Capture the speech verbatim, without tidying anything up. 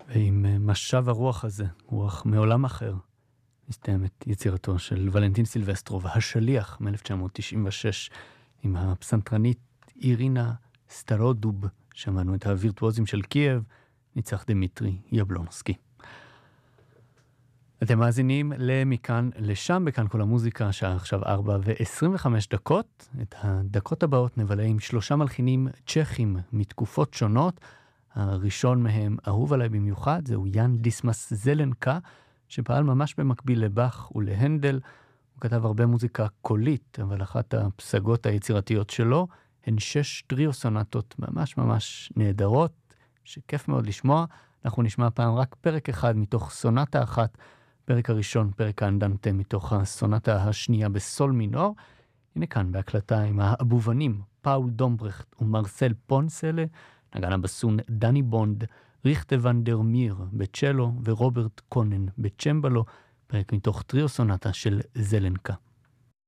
ועם משב הרוח הזה, רוח מעולם אחר, מסתיימת יצירתו של ולנטין סילבסטרוב, השליח מ-אלף תשע מאות תשעים ושש, עם הפסנתרנית אירינה סטרודוב. שמענו את הווירטואוזים של קייב, ניצח דמיטרי יבלונסקי. אתם מאזינים למכאן לשם, בכאן כל המוזיקה, שעה עכשיו ארבע ועשרים וחמש דקות. את הדקות הבאות נבלה עם שלושה מלחינים צ'כים מתקופות שונות. הראשון מהם אהוב עליי במיוחד, זהו יאן דיסמס זלנקה, שפעל ממש במקביל לבח ולהנדל. הוא כתב הרבה מוזיקה קולית, אבל אחת הפסגות היצירתיות שלו הן שש טריו סונטות ממש ממש נהדרות, שכיף מאוד לשמוע. אנחנו נשמע פעם רק פרק אחד מתוך סונטה אחת, פרק הראשון, פרק האנדנטה, מתוך הסונטה השנייה בסול מינור. הנה כאן בהקלטה עם האבובנים, פאול דומברכט ומרסל פונסלה, נגן הבסון דני בונד, ריכטה ונדר מיר בצ'לו ורוברט קונן בצ'מבלו, פרק מתוך טריו סונטה של זלנקה.